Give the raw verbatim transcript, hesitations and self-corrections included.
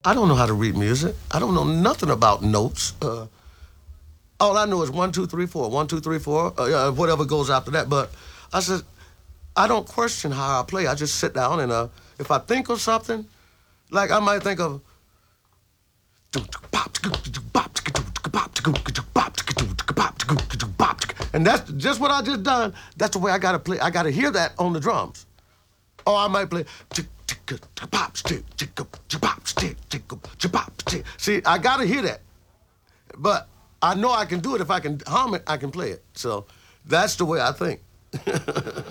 I don't know how to read music. I don't know nothing about notes. Uh, all I know is one, two, three, four, one, two, three, four, uh, yeah, whatever goes after that. But I said, I don't question how I play. I just sit down and uh, if I think of something, like I might think of, and that's just what I just done. That's the way I gotta play. I gotta hear that on the drums. Or I might play. See, I gotta hear that. But I know I can do it if I can hum it. I can play it. So that's the way I think.